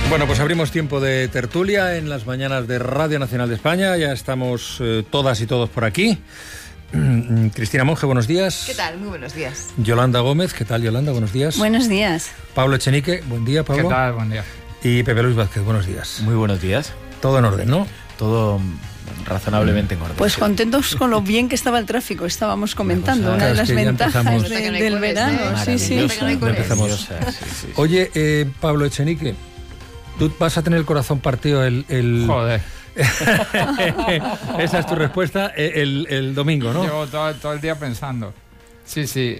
Bueno, pues abrimos tiempo de tertulia en las mañanas de Radio Nacional de España. Ya estamos todas y todos por aquí. Cristina Monge, buenos días. ¿Qué tal? Muy buenos días. Yolanda Gómez, ¿qué tal, Yolanda? Buenos días. Buenos días. Pablo Echenique, buen día, Pablo. ¿Qué tal? Buen día. Y Pepe Luis Vázquez, buenos días. Muy buenos días. Todo en orden, ¿no? Todo razonablemente en orden. Pues contentos con lo bien que estaba el tráfico, estábamos comentando, una de las ventajas del verano. Sí. Empezamos. Oye, Pablo Echenique, tú vas a tener el corazón partido el... Joder. Esa es tu respuesta el domingo, ¿no? Llevo todo el día pensando. Sí,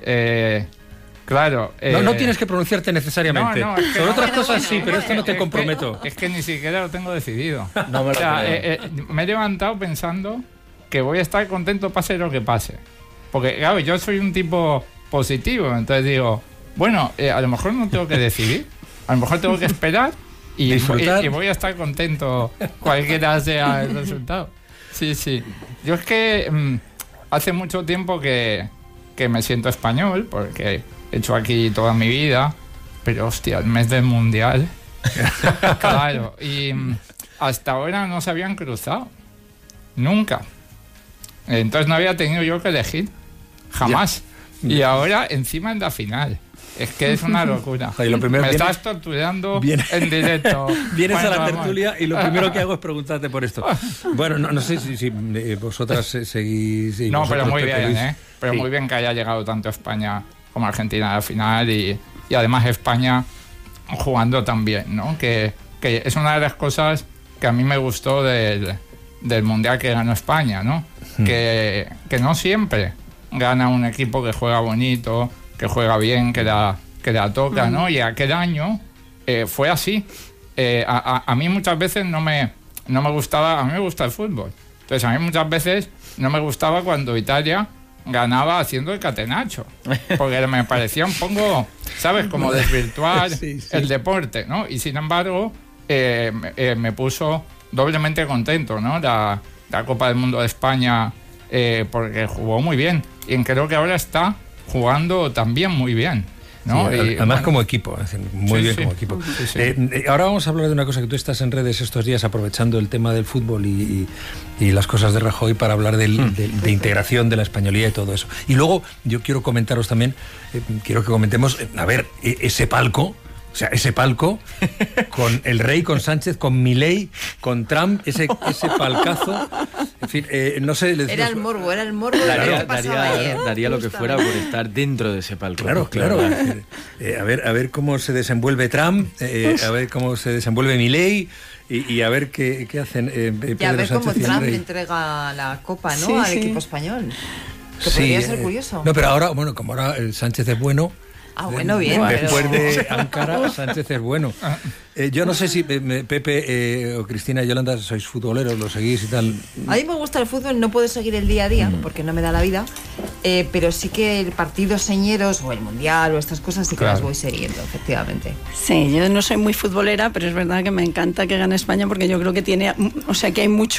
claro. No tienes que pronunciarte necesariamente. No, es que sobre otras cosas sí, pero esto no te comprometo. Es que ni siquiera lo tengo decidido. No me lo creo. Me he levantado pensando que voy a estar contento pase lo que pase. Porque, claro, yo soy un tipo positivo, entonces digo, bueno, a lo mejor no tengo que decidir, a lo mejor tengo que esperar y voy a estar contento cualquiera sea el resultado. Sí. Yo es que hace mucho tiempo que me siento español, porque he hecho aquí toda mi vida, pero hostia, el mes del Mundial, claro, y hasta ahora no se habían cruzado, nunca. Entonces no había tenido yo que elegir, jamás. Ya. Y ahora encima en la final. Es que es una locura. Y lo primero, me estás torturando en directo. Vienes a la tertulia y lo primero que hago es preguntarte por esto. Bueno, no sé si vosotras seguís... No, pero muy bien, Pero sí. Muy bien que haya llegado tanto España como Argentina a la final y además España jugando tan bien, ¿no? Que es una de las cosas que a mí me gustó del Mundial que ganó España, ¿no? Que no siempre gana un equipo que juega bonito, que juega bien, que la toca, ¿no? Y aquel año fue así. A mí muchas veces no me gustaba, a mí me gusta el fútbol. Entonces a mí muchas veces no me gustaba cuando Italia ganaba haciendo el catenaccio, porque me parecía un poco, ¿sabes? Como desvirtuar sí. El deporte, ¿no? Y sin embargo me puso doblemente contento, ¿no? La Copa del Mundo de España, porque jugó muy bien y creo que ahora está jugando también muy bien, ¿no? Sí, y, además como equipo, muy bien como equipo. Sí. Ahora vamos a hablar de una cosa que tú estás en redes estos días aprovechando el tema del fútbol y las cosas de Rajoy para hablar de integración de la españolía y todo eso. Y luego yo quiero comentaros también, quiero que comentemos, a ver, ese palco con el rey, con Sánchez, con Milei, con Trump, ese palcazo, en fin, no sé... Era el morbo. Daría lo que fuera por estar dentro de ese palco. Claro. A ver cómo se desenvuelve Trump, a ver cómo se desenvuelve Milei y a ver qué hacen Pedro y a ver Sánchez cómo Trump entrega la copa, ¿no? Al equipo español. Que podría ser curioso. No, pero ahora, bueno, como ahora el Sánchez es bueno... bueno, bien. Después de Ankara, Sánchez es bueno. Yo no sé si Pepe o Cristina y Yolanda sois futboleros, lo seguís y tal. A mí me gusta el fútbol, no puedo seguir el día a día porque no me da la vida, pero sí que el partidos señeros o el mundial o estas cosas sí que las voy siguiendo, efectivamente. Sí, yo no soy muy futbolera, pero es verdad que me encanta que gane España porque yo creo que que hay